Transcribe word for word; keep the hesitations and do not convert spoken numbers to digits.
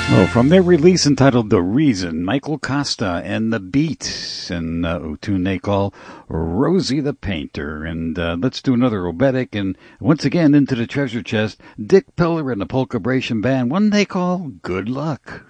Oh, from their release entitled The Reason, Michael Costa and The Beat, and uh, a tune they call Rosie the Painter. And uh, let's do another obetic, and once again into the treasure chest, Dick Pillar and the Polka Bration Band, one they call Good Luck.